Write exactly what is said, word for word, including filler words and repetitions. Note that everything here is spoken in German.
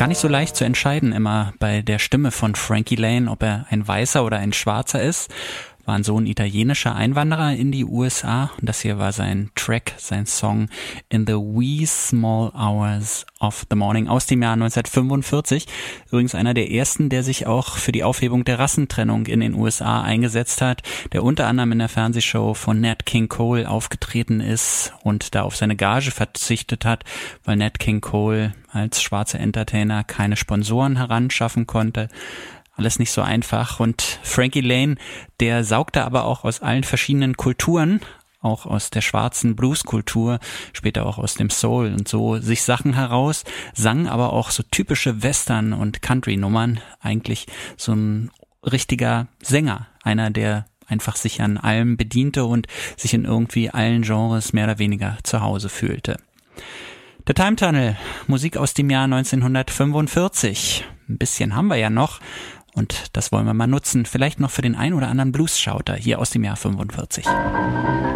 Gar nicht so leicht zu entscheiden immer bei der Stimme von Frankie Laine, ob er ein Weißer oder ein Schwarzer ist. War ein Sohn italienischer Einwanderer in die U S A. Und das hier war sein Track, sein Song In the Wee Small Hours of the Morning aus dem Jahr neunzehnhundertfünfundvierzig. Übrigens einer der ersten, der sich auch für die Aufhebung der Rassentrennung in den U S A eingesetzt hat, der unter anderem in der Fernsehshow von Nat King Cole aufgetreten ist und da auf seine Gage verzichtet hat, weil Nat King Cole als schwarzer Entertainer keine Sponsoren heranschaffen konnte. Alles nicht so einfach. Und Frankie Laine, der saugte aber auch aus allen verschiedenen Kulturen, auch aus der schwarzen Blueskultur, später auch aus dem Soul und so, sich Sachen heraus, sang aber auch so typische Western- und Country-Nummern. Eigentlich so ein richtiger Sänger, einer, der einfach sich an allem bediente und sich in irgendwie allen Genres mehr oder weniger zu Hause fühlte. Der Time Tunnel, Musik aus dem Jahr neunzehnhundertfünfundvierzig. Ein bisschen haben wir ja noch. Und das wollen wir mal nutzen, vielleicht noch für den ein oder anderen Blues-Schauter hier aus dem Jahr fünfundvierzig.